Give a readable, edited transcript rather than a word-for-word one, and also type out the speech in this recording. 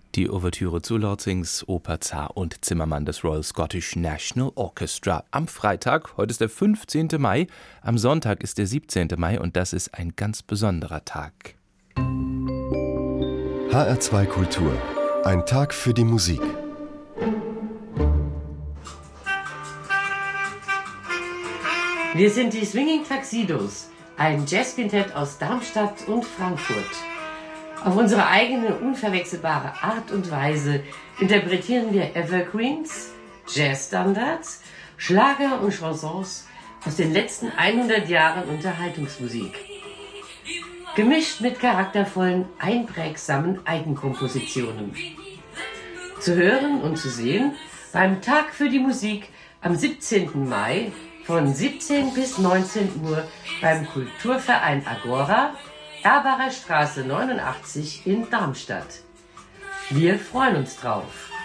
Die Ouvertüre zu Lortzings Oper Zar und Zimmermann des Royal Scottish National Orchestra. Am Freitag, heute ist der 15. Mai, am Sonntag ist der 17. Mai und das ist ein ganz besonderer Tag. HR2 Kultur. Ein Tag für die Musik. Wir sind die Swinging Tuxedos, ein Jazzquintett aus Darmstadt und Frankfurt. Auf unsere eigene, unverwechselbare Art und Weise interpretieren wir Evergreens, Jazzstandards, Schlager und Chansons aus den letzten 100 Jahren Unterhaltungsmusik. Gemischt mit charaktervollen, einprägsamen Eigenkompositionen. Zu hören und zu sehen beim Tag für die Musik am 17. Mai von 17 bis 19 Uhr beim Kulturverein Agora, Erbacher Straße 89 in Darmstadt. Wir freuen uns drauf.